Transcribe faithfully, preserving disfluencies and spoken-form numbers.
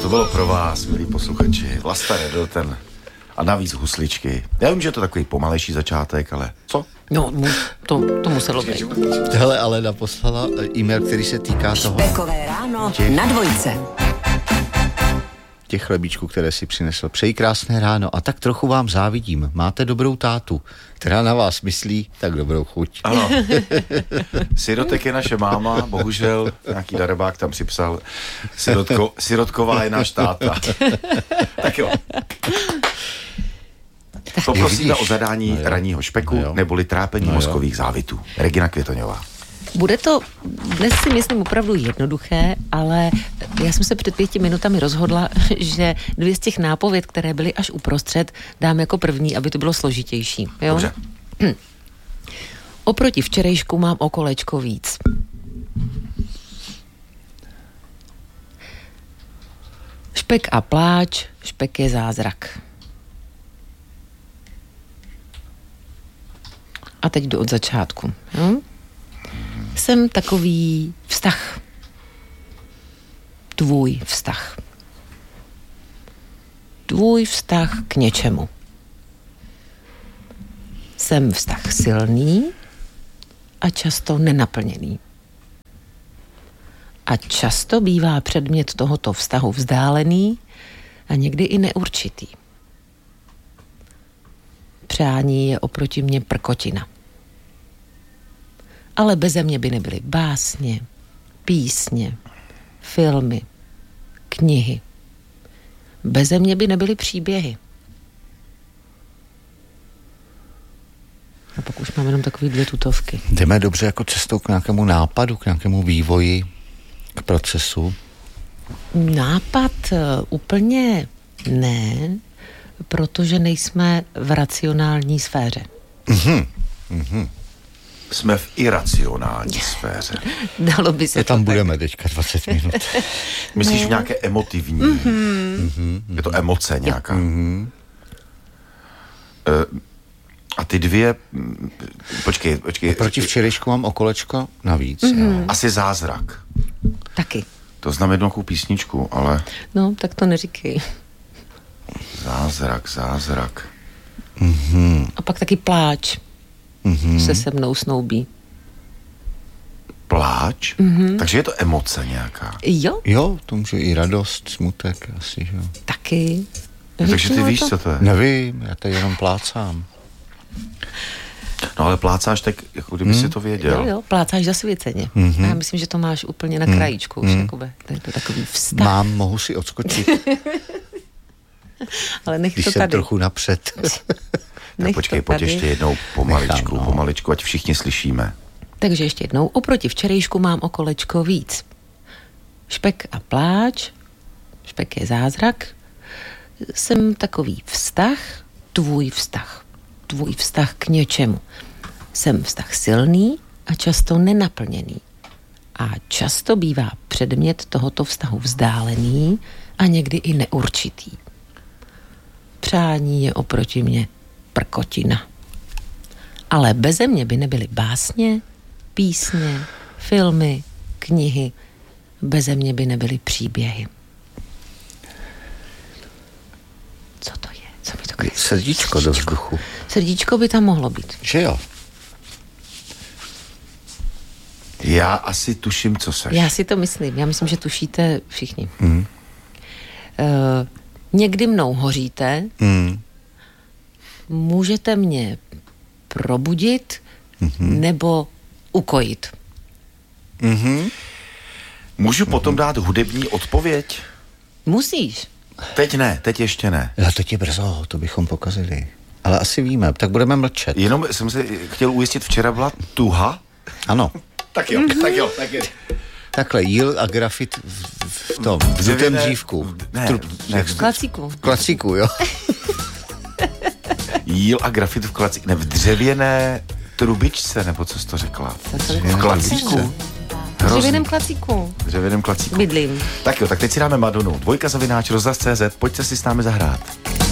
To bylo pro vás, milí posluchači. Vlasta Redl, ten a navíc husličky. Já vím, že je to takový pomalejší začátek, ale co? No, to, to muselo být. Hele, Alena poslala e-mail, který se týká toho... Špekové ráno těch, na dvojce. Těch chlebíčků, které si přinesl. Přeji krásné ráno a tak trochu vám závidím. Máte dobrou tátu, která na vás myslí tak dobrou chuť. Ano. Sirotek je naše máma, bohužel nějaký darebák tam připsal. Sirotko, Sirotková je náš táta. Tak jo. Poprosíme o zadání no ranního špeku no neboli trápení no mozkových závitů. Regina Květoňová. Bude to dnes si myslím opravdu jednoduché, ale já jsem se před pěti minutami rozhodla, že dvě z těch nápověd, které byly až uprostřed, dám jako první, aby to bylo složitější. Jo? Dobře. Hm. Oproti včerejšku mám o kolečko víc. Špek a pláč, špek je zázrak. A teď jdu od začátku. Jo? Jsem takový vztah. Tvůj vztah. Tvůj vztah k něčemu. Jsem vztah silný a často nenaplněný. A často bývá předmět tohoto vztahu vzdálený a někdy i neurčitý. Přání je oproti mně prkotina. Ale beze mě by nebyly básně, písně, filmy, knihy. Beze mě by nebyly příběhy. A pak už mám jenom takový dvě tutovky. Jdeme dobře jako cestou k nějakému nápadu, k nějakému vývoji, k procesu? Nápad uh, úplně ne, protože nejsme v racionální sféře. Mhm, mhm. Jsme v iracionální sféře. Dalo by se to tam to budeme tak. teďka dvacet minut. Myslíš v nějaké emotivní? Mm-hmm. Mm-hmm. Je to emoce nějaká? Mm-hmm. Uh, a ty dvě... Počkej, počkej. Proti včerejšku mám o kolečko navíc. Mm-hmm. Asi zázrak. Taky. To znám jednoduchou písničku, ale... No, tak to neříkej. Zázrak, zázrak. Mm-hmm. A pak taky pláč. Mm-hmm. Se se mnou snoubí. Pláč? Mm-hmm. Takže je to emoce nějaká? Jo. Jo, to může i radost, smutek asi, že jo. Taky. No, takže ty víš, to... co to je? Nevím, já tady jenom plácám. No ale plácáš tak, jako kdyby hmm. si to věděl. Jo, jo, plácáš zasvěceně. Mm-hmm. Já myslím, že to máš úplně na krajíčku. Mm. Už jakoby, to je to takový vztah. Mám, mohu si odskočit. Ale nech Když to jsem tady. trochu napřed. Tak počkej, pojď ještě jednou pomaličku, Nechám, no. pomaličku, ať všichni slyšíme. Takže ještě jednou, oproti včerejšku mám o kolečko víc. Špek a pláč, špek je zázrak, jsem takový vztah, tvůj vztah, tvůj vztah k něčemu. Jsem vztah silný a často nenaplněný. A často bývá předmět tohoto vztahu vzdálený a někdy i neurčitý. Přání je oproti mně prkotina. Ale beze mě by nebyly básně, písně, filmy, knihy. Beze mě by nebyly příběhy. Co to je? Co by to je? Srdíčko do vzduchu. Srdíčko by tam mohlo být. Že jo? Já asi tuším, co seš. Já si to myslím. Já myslím, že tušíte všichni. Mm. Uh, někdy mnou hoříte. Mm. Můžete mě probudit mm-hmm. nebo ukojit. Mm-hmm. Můžu mm-hmm. potom dát hudební odpověď? Musíš. Teď ne, teď ještě ne. Já teď je brzo, to bychom pokazili. Ale asi víme, tak budeme mlčet. Jenom jsem se chtěl ujistit, včera byla tuha? Ano. Tak jo, mm-hmm. tak jo, tak je. Takhle, jíl a grafit v, v tom, v žlutém dřívku. Ne, Tru, ne, v klacíku. V klacíku, jo. Jíl a grafit v klacíku, ne, v dřevěné trubičce, nebo co jsi to řekla? V klacíku. V dřevěném klacíku. V dřevěném klacíku. Bydlím. Tak jo, tak teď si dáme Madonu. Dvojka zavináč rozhlas tečka cé zet, pojďte si s námi zahrát.